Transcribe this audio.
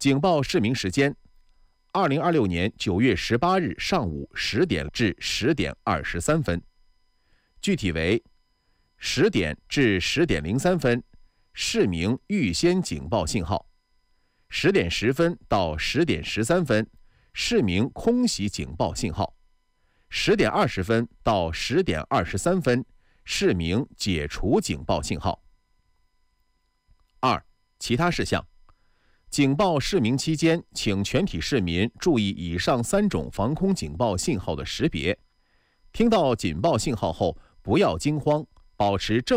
警报释鸣时间：2026年9月18日上午10点至10点23分。具体为：10点至10点03分，释鸣预先警报信号；10点10分到10点13分，释鸣空袭警报信号；10点20分到10点23分，释鸣解除警报信号。2、其他事项。警报释鸣期间，请全体市民注意以上3种防空警报信号的识别。听到警报信号后，不要惊慌，保持正